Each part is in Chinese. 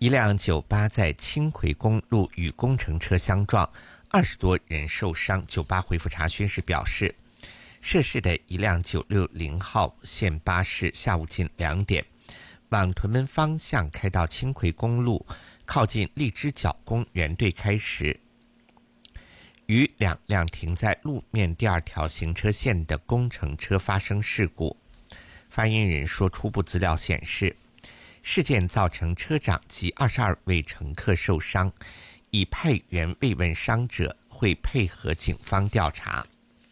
一辆酒吧在青葵公路与工程车相撞，20多人受伤。酒吧回复查询时表示，涉事的一辆960号线巴士下午近2点往屯门方向开到青葵公路，靠近荔枝角公园对开时，与2辆停在路面第2条行车线的工程车发生事故。发言人说，初步资料显示，事件造成车长及22位乘客受伤，已派员慰问伤者，会配合警方调查。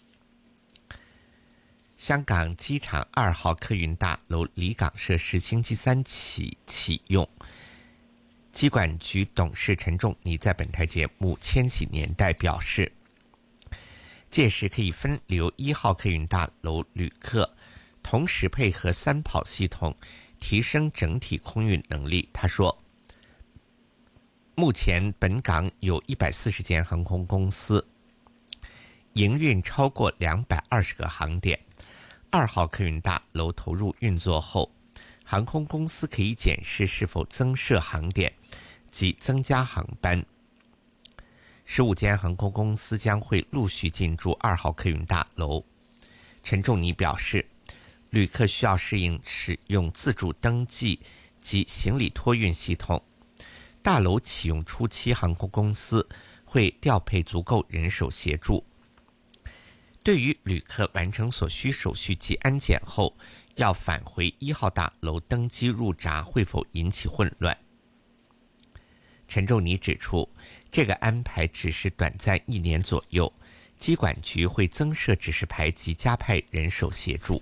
香港机场2号客运大楼离港设施星期3起启用。机管局董事陈仲尼在本台节目《千禧年代》表示，届时可以分流1号客运大楼旅客，同时配合3跑系统，提升整体空运能力。他说，目前本港有140间航空公司，营运超过220个航点。2号客运大楼投入运作后，航空公司可以检视是否增设航点及增加航班。15间航空公司将会陆续进驻2号客运大楼。陈仲尼表示，旅客需要适应使用自助登记及行李托运系统。大楼启用初期，航空公司会调配足够人手协助。对于旅客完成所需手续及安检后要返回1号大楼登机入闸，会否引起混乱？陈仲尼指出，这个安排只是短暂1年左右，机管局会增设指示牌及加派人手协助。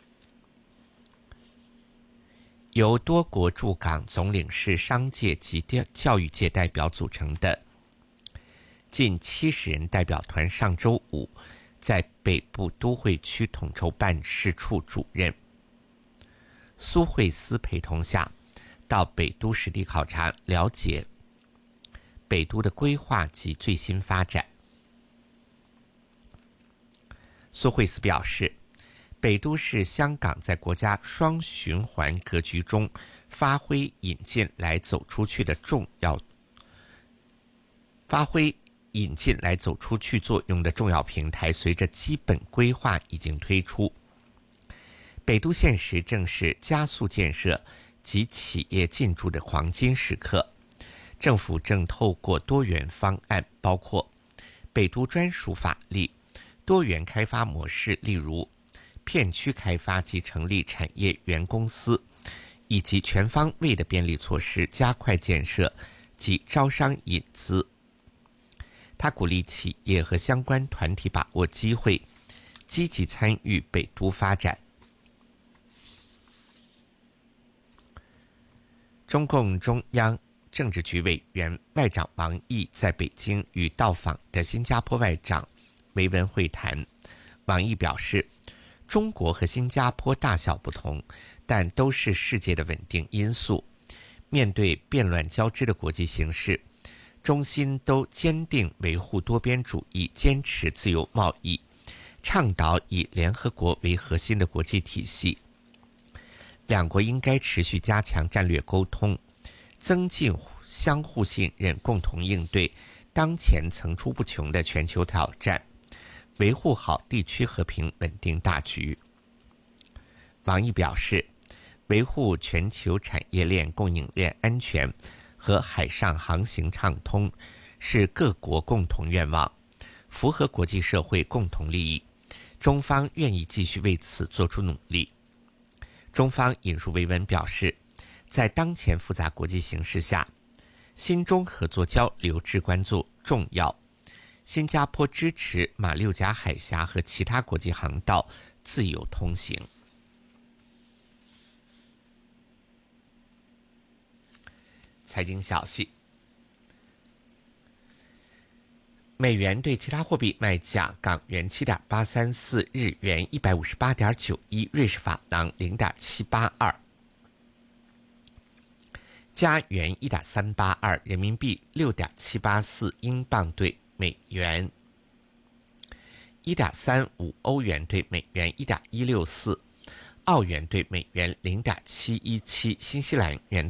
由多国驻港总领事、商界及教育界代表组成的近70人代表团上周五在北部都会区统筹办事处主任苏慧思陪同下，到北都实地考察，了解北都的规划及最新发展。苏慧思表示，北都是香港在国家双循环格局中发挥引进来走出去作用的重要平台。随着基本规划已经推出，北都现时正是加速建设及企业进驻的黄金时刻。政府正透过多元方案，包括北都专属法律、多元开发模式，例如片区开发及成立产业园公司，以及全方位的便利措施，加快建设及招商引资。他鼓励企业和相关团体把握机会，积极参与北都发展。中共中央政治局委员外长王毅在北京与到访的新加坡外长维文会谈。王毅表示，中国和新加坡大小不同，但都是世界的稳定因素。面对变乱交织的国际形势，中心都坚定维护多边主义，坚持自由贸易，倡导以联合国为核心的国际体系。两国应该持续加强战略沟通，增进相互信任，共同应对当前层出不穷的全球挑战，维护好地区和平稳定大局。王毅表示，维护全球产业链供应链安全和海上航行畅通是各国共同愿望，符合国际社会共同利益，中方愿意继续为此做出努力。中方引述维文表示，在当前复杂国际形势下，新中合作交流至关重要。新加坡支持马六甲海峡和其他国际航道自由通行。财经消息，美元对其他货币卖价：港元7.834，日元158.91，瑞士法郎0.782，加元1.382，人民币6.784，英镑对美元1.35，欧元对美元1.164，澳元对美元0.717，新西兰元